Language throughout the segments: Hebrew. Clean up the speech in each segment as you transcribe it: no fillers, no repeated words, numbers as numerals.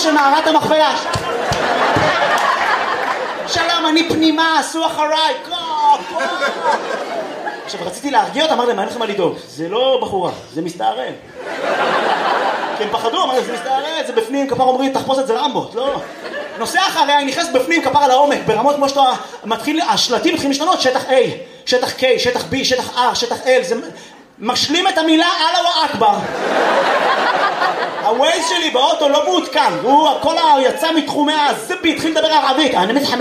של מערת המכפלה. שלום, אני פנימה, עשו אחריי. עכשיו רציתי להרגיע אותה, אמר להם, אין לכם מה לדאוג, זה לא בחורה, זה מסתערב. כי הם פחדו, אמר, זה מסתערב, זה בפנים, כפר אומרים, תחפוש את זה רמבות, לא. נוסע אחריה, היא נכנסת בפנים, כפר על העומק, ברמות כמו שאתה מתחיל, השלטים מתחילים להשתנות, שטח A, שטח K, שטח B, שטח R, שטח L, זה משלים את המילה אללה אכבר. הווייז שלי באוטו לא מעודכן, הוא כל יצא מתחומי הזבי, התחיל לדבר ערבית, אני מזה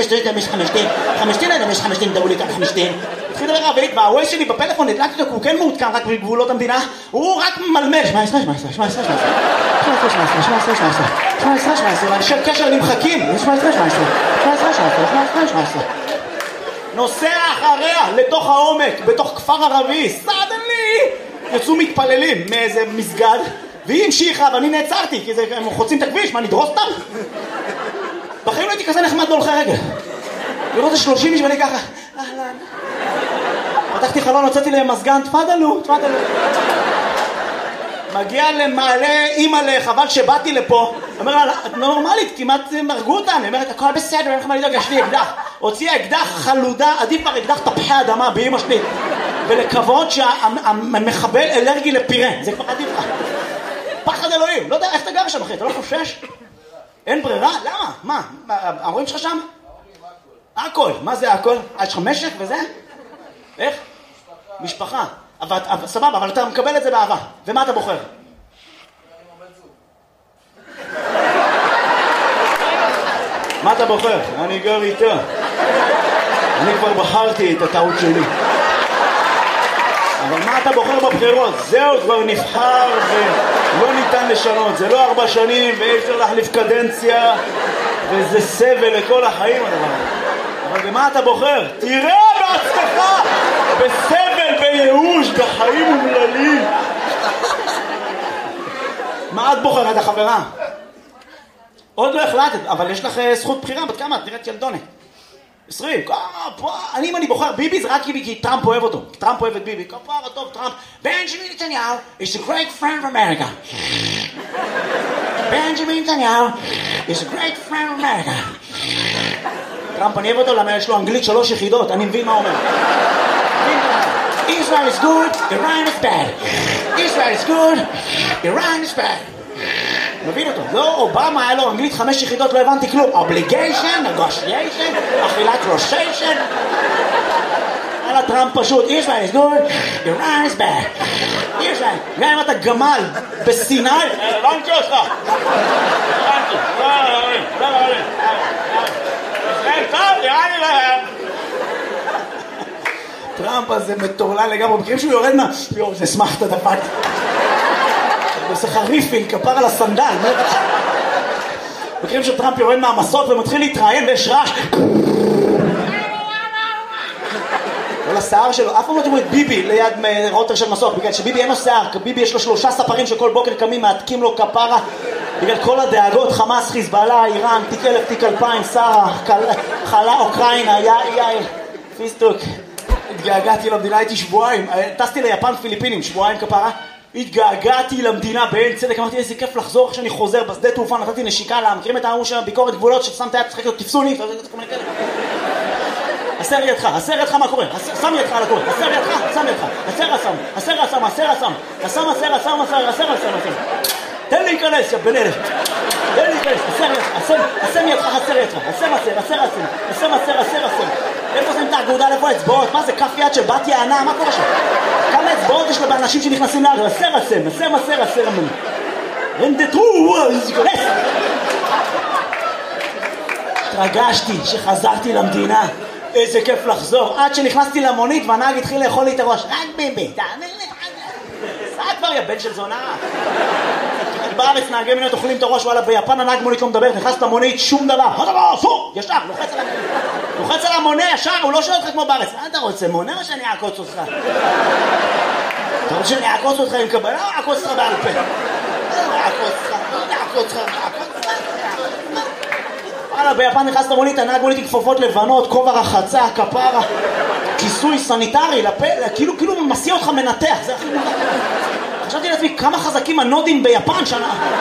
5 דאו לי כאן 5 התחיל לדבר ערבית, והווייז שלי בפלאפון נדלקתי אותו, הוא כן מעודכן רק בגבולות המדינה, הוא רק מלמל 17, קשר נמחקים, נוסע אחריה לתוך העומק, בתוך כפר ערבי, סדנלי, יצאו מתפללים מאיזה מסגד, והיא המשיכה ואני נעצרתי, כי הם חוצים את הכביש, מה נדרוס אותם? בחיים לא הייתי כזה נחמד להולכי רגל. לראות את 30 איש ואני ככה, אהלן. פתחתי חלון, הוצאתי להם מזגן, תפדלו. מגיע למעלה, אימא חבל שבאתי לפה, אומר לה, את לא נורמלית, כמעט מרגו אותנו, אומרת, הכל בסדר, אין לך מה לדאוג, יש לי אקדח. הוציאה אקדח חלודה, עדיף כבר אקדח תפוחי אדמה באמא שלי, ולקוות שהמחבל אלרגי לפירה, זה כבר עדיף לך. פחד אלוהים, לא יודע איך אתה גר שם אחי, אתה לא חושש? אין ברירה? למה? מה? ההורים שלך שם? הכל, מה זה הכל? יש לך משק וזה? איך? משפחה. סבבה, אבל אתה מקבל את זה באהבה. ומה אתה בוחר? מה אתה בוחר? אני גר איתה. אני כבר בחרתי את הטעות שלי. אבל מה אתה בוחר בבחירות? זהו, כבר נבחר ולא ניתן לשנות. זה לא 4 שנים ואי אפשר להחליף קדנציה וזה סבל לכל החיים הדבר. אבל במה אתה בוחר? תראה בהצלחה! בסבל, בייאוש, בחיים אומללים. מה את בוחרת, החברה? עוד לא החלטת, אבל יש לך זכות בחירה. בת כמה? את נראית ילדונת. 20, אם אני בוחר ביבי זה רק כי טראמפ אוהב אותו, טראמפ אוהב את ביבי, כפרה טוב טראמפ. בנג'מין נתניהו is a great friend of America. בנג'מין נתניהו is a great friend of America. טראמפ אני אוהב אותו למה יש לו אנגלית 3 יחידות, אני מבין מה אומר. Israel is good, Iran is bad. Israel is good, Iran is bad. מבין אותו, לא אובמה היה לו אנגלית 5 יחידות, לא הבנתי כלום. obligation, negotiation, אכילת רושיישן. על הטראמפ פשוט, Israel is good, Iran is bad. Israel, גם אם אתה גמל בסיני, הבנתי אותך. הבנתי, לא עולים. ישראל טוב, נראה לי להם. טראמפ הזה מטורלל לגמרי, מכירים שהוא יורד מה? יואו, זה שמחת דפק. עושה חריפין, כפר על הסנדל. מכירים שטראמפ יורד מהמסוק ומתחיל להתראיין ויש רעש. כל השיער שלו, אף פעם לא תראו את ביבי ליד רוטר של מסוק, בגלל שביבי אין לו שיער, ביבי יש לו 3 ספרים שכל בוקר קמים, מעתקים לו כפרה, בגלל כל הדאגות, חמאס, חיזבאללה, איראן, תיק 1000, תיק 2000, שרה, חלה, אוקראינה, יאיר, פיסטוק. התגעגעתי למדינה, הייתי שבועיים, טסתי ליפן פיליפינים, שבועיים כפרה, התגעגעתי למדינה בעין צדק, אמרתי איזה כיף לחזור כשאני חוזר בשדה תעופה, נתתי נשיקה לה, מכירים את ההוא של ביקורת גבולות ששמת יד, צחק לו, תפסוני, הסר ידך מה קורה, שם ידך על הקורה, הסר ידך, שם ידך, הסר, תן להיכנס, יא בן אלף, תן להיכנס, הסם ידך, הסר, איפה שמים את האגודה, איפה האצבעות, מה זה כף יד של בת יענה, מה קורה שם? כמה אצבעות יש לאנשים שנכנסים לארץ, הסר, רנדטרו, כנס. התרגשתי שחזרתי למדינה, איזה כיף לחזור, עד שנכנסתי למונית והנהג התחיל לאכול לי את הראש, רק ביבי, תאמין לי, סע כבר יא בן של זונה. בארץ נהגי מונית אוכלים את הראש, וואלה ביפן הנהג מונית לא מדבר, נכנס למונית שום דבר, ישר, לוחץ על המונה ישר, הוא לא שואל אותך כמו בארץ, מה אתה רוצה, מונה או שאני אעקוץ אותך? אתה רוצה שאני אעקוץ אותך עם קבלה או אעקוץ אותך בעל פה? אעקוץ אותך. וואלה ביפן נכנס למונית, הנהג מונית עם כפפות לבנות, כובע רחצה, כפרה, כיסוי סניטרי לפה, כאילו מסיע אותך מנתח, זה הכי מונח. חשבתי לעצמי כמה חזקים הנודים ביפן שנה.